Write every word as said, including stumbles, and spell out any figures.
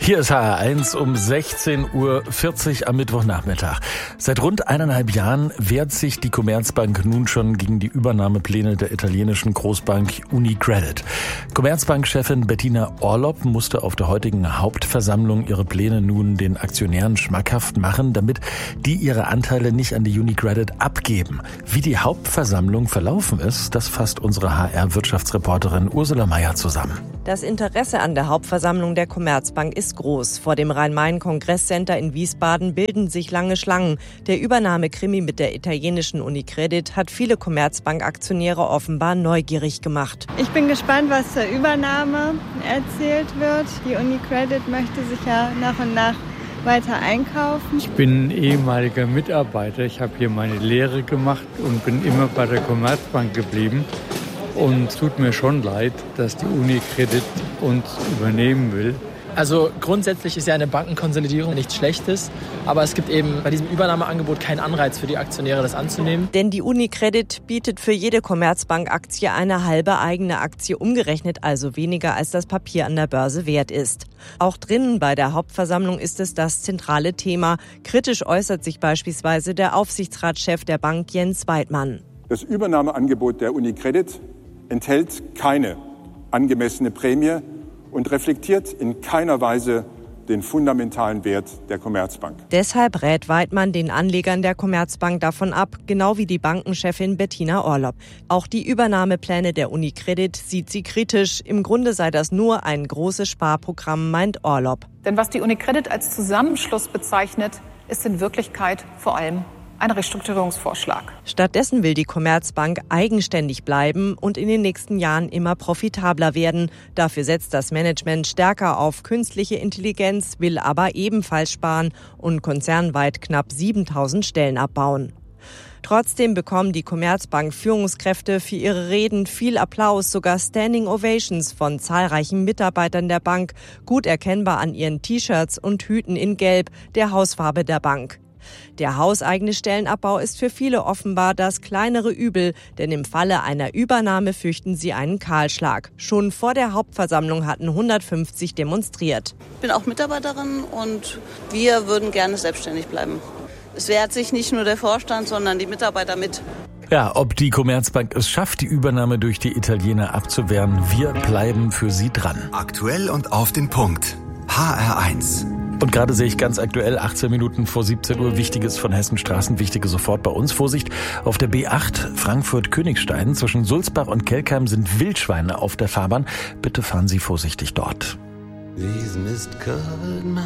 Hier ist H R eins um sechzehn Uhr vierzig am Mittwochnachmittag. Seit rund eineinhalb Jahren wehrt sich die Commerzbank nun schon gegen die Übernahmepläne der italienischen Großbank UniCredit. Commerzbank-Chefin Bettina Orlopp musste auf der heutigen Hauptversammlung ihre Pläne nun den Aktionären schmackhaft machen, damit die ihre Anteile nicht an die UniCredit abgeben. Wie die Hauptversammlung verlaufen ist, das fasst unsere H R-Wirtschaftsreporterin Ursula Meier zusammen. Das Interesse an der Hauptversammlung der Commerzbank ist groß. Vor dem Rhein-Main-Kongresscenter in Wiesbaden bilden sich lange Schlangen. Der Übernahmekrimi mit der italienischen UniCredit hat viele Commerzbank-Aktionäre offenbar neugierig gemacht. Ich bin gespannt, was zur Übernahme erzählt wird. Die UniCredit möchte sich ja nach und nach weiter einkaufen. Ich bin ehemaliger Mitarbeiter. Ich habe hier meine Lehre gemacht und bin immer bei der Commerzbank geblieben. Und es tut mir schon leid, dass die UniCredit uns übernehmen will. Also grundsätzlich ist ja eine Bankenkonsolidierung nichts Schlechtes, aber es gibt eben bei diesem Übernahmeangebot keinen Anreiz für die Aktionäre, das anzunehmen. Denn die UniCredit bietet für jede Commerzbank-Aktie eine halbe eigene Aktie, umgerechnet also weniger, als das Papier an der Börse wert ist. Auch drinnen bei der Hauptversammlung ist es das zentrale Thema. Kritisch äußert sich beispielsweise der Aufsichtsratschef der Bank Jens Weidmann. Das Übernahmeangebot der UniCredit enthält keine angemessene Prämie und reflektiert in keiner Weise den fundamentalen Wert der Commerzbank. Deshalb rät Weidmann den Anlegern der Commerzbank davon ab, genau wie die Bankenchefin Bettina Orlopp. Auch die Übernahmepläne der UniCredit sieht sie kritisch. Im Grunde sei das nur ein großes Sparprogramm, meint Orlopp. Denn was die UniCredit als Zusammenschluss bezeichnet, ist in Wirklichkeit vor allem ein Restrukturierungsvorschlag. Stattdessen will die Commerzbank eigenständig bleiben und in den nächsten Jahren immer profitabler werden. Dafür setzt das Management stärker auf künstliche Intelligenz, will aber ebenfalls sparen und konzernweit knapp siebentausend Stellen abbauen. Trotzdem bekommen die Commerzbank-Führungskräfte für ihre Reden viel Applaus, sogar Standing Ovations von zahlreichen Mitarbeitern der Bank, gut erkennbar an ihren T-Shirts und Hüten in Gelb, der Hausfarbe der Bank. Der hauseigene Stellenabbau ist für viele offenbar das kleinere Übel, denn im Falle einer Übernahme fürchten sie einen Kahlschlag. Schon vor der Hauptversammlung hatten hundertfünfzig demonstriert. Ich bin auch Mitarbeiterin und wir würden gerne selbstständig bleiben. Es wehrt sich nicht nur der Vorstand, sondern die Mitarbeiter mit. Ja, ob die Commerzbank es schafft, die Übernahme durch die Italiener abzuwehren, wir bleiben für sie dran. Aktuell und auf den Punkt. H R eins. Und gerade sehe ich ganz aktuell, achtzehn Minuten vor siebzehn Uhr, Wichtiges von Hessen Straßen, Wichtige sofort bei uns. Vorsicht, auf der B acht Frankfurt-Königstein zwischen Sulzbach und Kelkheim sind Wildschweine auf der Fahrbahn. Bitte fahren Sie vorsichtig dort.